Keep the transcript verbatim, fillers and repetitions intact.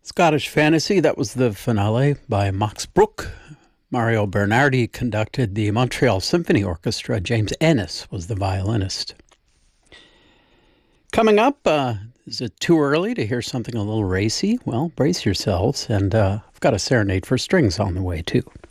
Scottish Fantasy, that was the finale by Max Bruch. Mario Bernardi conducted the Montreal Symphony Orchestra. James Ennis was the violinist. Coming up, uh, is it too early to hear something a little racy? Well, brace yourselves, and uh, I've got a serenade for strings on the way, too.